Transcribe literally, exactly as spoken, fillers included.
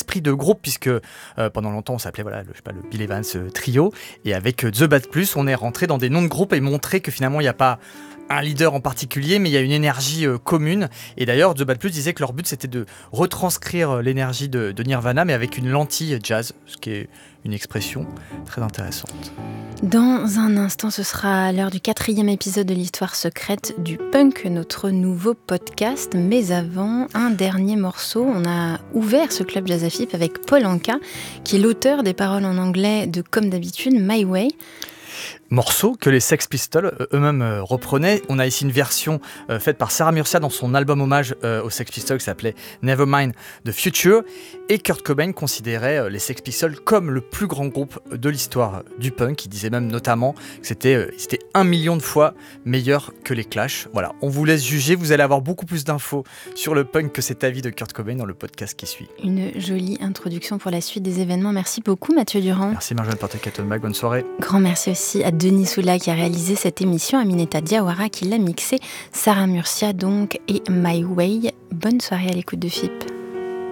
d'esprit de groupe, puisque euh, pendant longtemps, on s'appelait voilà, le, je sais pas, le Bill Evans euh, Trio. Et avec euh, The Bad Plus, on est rentré dans des noms de groupe et montré que finalement, il n'y a pas un leader en particulier, mais il y a une énergie euh, commune. Et d'ailleurs, The Bad Plus disait que leur but, c'était de retranscrire euh, l'énergie de, de Nirvana, mais avec une lentille jazz, ce qui est une expression très intéressante. Dans un instant, ce sera l'heure du quatrième épisode de l'histoire secrète du punk, notre nouveau podcast. Mais avant, un dernier morceau. On a ouvert ce club Jazz F I P avec Paul Anka, qui est l'auteur des paroles en anglais de Comme d'habitude, My Way. Morceau que les Sex Pistols eux-mêmes euh, reprenaient. On a ici une version euh, faite par Sarah Murcia dans son album hommage euh, aux Sex Pistols qui s'appelait Nevermind the Future. Et Kurt Cobain considérait euh, les Sex Pistols comme le plus grand groupe de l'histoire du punk. Il disait même notamment que c'était, euh, c'était un million de fois meilleur que les Clash. Voilà, on vous laisse juger. Vous allez avoir beaucoup plus d'infos sur le punk que cet avis de Kurt Cobain dans le podcast qui suit. Une jolie introduction pour la suite des événements. Merci beaucoup Mathieu Durand. Merci Marjolaine Porte-Cattenbach, bonne soirée. Grand merci aussi à Denis Soula qui a réalisé cette émission, Aminata Diawara qui l'a mixée, Sarah Murcia donc et My Way. Bonne soirée à l'écoute de F I P.